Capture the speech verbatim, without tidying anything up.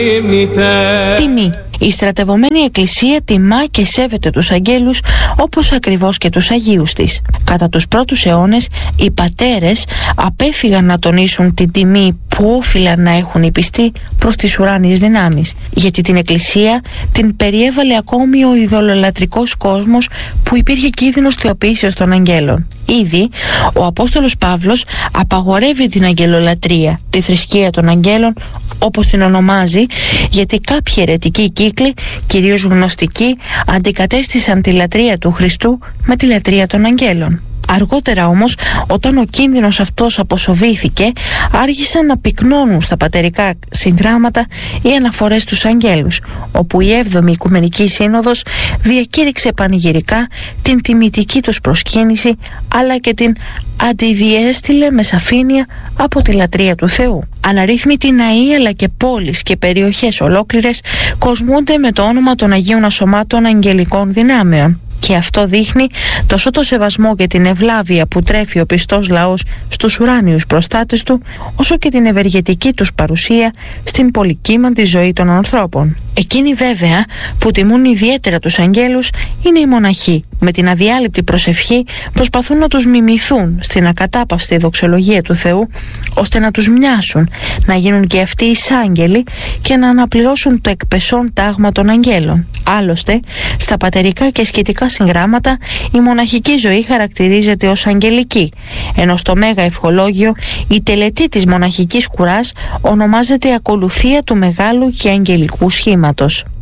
Τιμή. Η στρατευωμένη εκκλησία τιμά και σέβεται τους αγγέλους όπως ακριβώς και τους Αγίους της. Κατά τους πρώτους αιώνες οι πατέρες απέφυγαν να τονίσουν την τιμή που όφυλαν να έχουν οι πιστοί προς τις ουράνιες δυνάμεις, γιατί την εκκλησία την περιέβαλε ακόμη ο ειδωλολατρικός κόσμος που υπήρχε κίνδυνος θεοποίησεως των αγγέλων. Ήδη ο Απόστολος Παύλος απαγορεύει την αγγελολατρεία, τη θρησκεία των αγγέλων όπως την ονομάζει, γιατί κάποιοι αιρετικοί κύκλοι, κυρίως γνωστικοί, αντικατέστησαν τη λατρεία του Χριστού με τη λατρεία των αγγέλων. Αργότερα όμως, όταν ο κίνδυνος αυτός αποσοβήθηκε, άρχισαν να πυκνώνουν στα πατερικά συγγράμματα οι αναφορές στους αγγέλους, όπου η έβδομη Οικουμενική Σύνοδος διακήρυξε πανηγυρικά την τιμητική τους προσκύνηση, αλλά και την αντιδιέστηλε με σαφήνεια από τη λατρεία του Θεού. Αναρρύθμιτοι ναοί αλλά και πόλεις και περιοχές ολόκληρες κοσμούνται με το όνομα των Αγίων Ασωμάτων Αγγελικών Δυνάμεων. Και αυτό δείχνει τόσο το σεβασμό και την ευλάβεια που τρέφει ο πιστός λαός στους ουράνιους προστάτες του, όσο και την ευεργετική τους παρουσία στην πολυκύμαντη ζωή των ανθρώπων. Εκείνοι βέβαια που τιμούν ιδιαίτερα τους αγγέλους είναι οι μοναχοί. Με την αδιάλειπτη προσευχή προσπαθούν να τους μιμηθούν στην ακατάπαυστη δοξολογία του Θεού, ώστε να τους μοιάσουν, να γίνουν και αυτοί εισάγγελοι και να αναπληρώσουν το εκπεσόν τάγμα των αγγέλων. Άλλωστε, στα πατερικά και σκητικά συγγράμματα η μοναχική ζωή χαρακτηρίζεται ως αγγελική, ενώ στο Μέγα Ευχολόγιο η τελετή της μοναχικής κουράς ονομάζεται ακολουθία του μεγάλου και αγγελικού σχήματος.